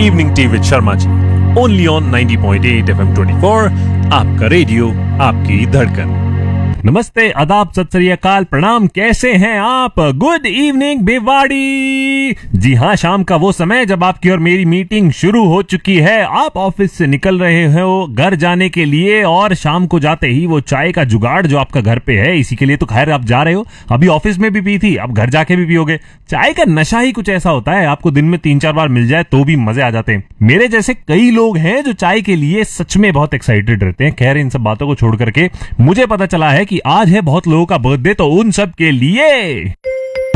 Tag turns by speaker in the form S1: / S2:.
S1: Evening tea with Sharma ji, only on 90.8 FM 24, आपका radio, आपकी धड़कन। नमस्ते, आदाब, सत श्री अकाल, प्रणाम, कैसे हैं आप? Good evening Bhiwadi. जी हाँ, शाम का वो समय जब आपकी और मेरी मीटिंग शुरू हो चुकी है। आप ऑफिस से निकल रहे हो घर जाने के लिए, और शाम को जाते ही वो चाय का जुगाड़ जो आपका घर पे है, इसी के लिए तो खैर आप जा रहे हो। अभी ऑफिस में भी पी थी, अब घर जाके भी पियोगे। चाय का नशा ही कुछ ऐसा होता है, आपको दिन में 3-4 बार मिल जाए तो भी मजे आ जाते हैं। मेरे जैसे कई लोग हैं जो चाय के लिए सच में बहुत एक्साइटेड रहते हैं। खैर, इन सब बातों को छोड़ करके मुझे पता चला है कि आज है बहुत लोगों का बर्थडे, तो उन सब के लिए